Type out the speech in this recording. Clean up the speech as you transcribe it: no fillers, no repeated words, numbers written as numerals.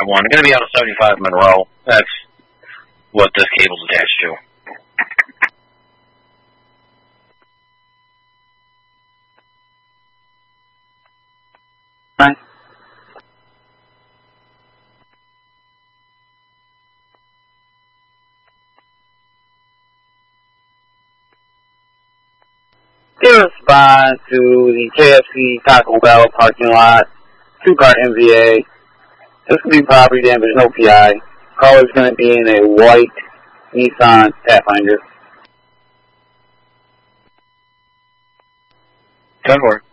1. Going to be out of 75 Monroe. That's what this cable's attached to. Fine. In response to the KFC Taco Bell parking lot, 2-car MVA. This could be property damage, no PI. Caller is going to be in a white Nissan Pathfinder. 10-4.